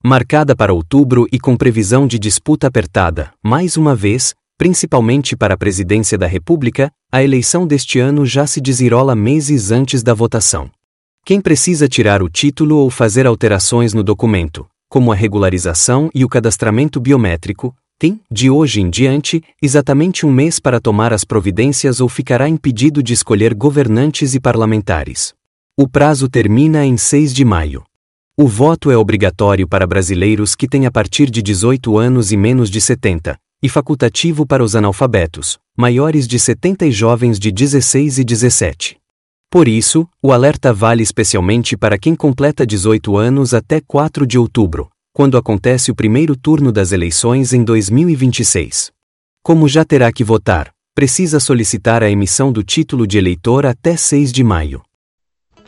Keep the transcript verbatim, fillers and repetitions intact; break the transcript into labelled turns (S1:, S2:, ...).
S1: Marcada para outubro e com previsão de disputa apertada, mais uma vez, principalmente para a presidência da República, a eleição deste ano já se desenrola meses antes da votação. Quem precisa tirar o título ou fazer alterações no documento, como a regularização e o cadastramento biométrico, tem, de hoje em diante, exatamente um mês para tomar as providências ou ficará impedido de escolher governantes e parlamentares. O prazo termina em seis de maio. O voto é obrigatório para brasileiros que têm a partir de dezoito anos e menos de setenta, e facultativo para os analfabetos, maiores de setenta e jovens de dezesseis e dezessete. Por isso, o alerta vale especialmente para quem completa dezoito anos até quatro de outubro, quando acontece o primeiro turno das eleições em dois mil e vinte e seis. Como já terá que votar, precisa solicitar a emissão do título de eleitor até seis de maio.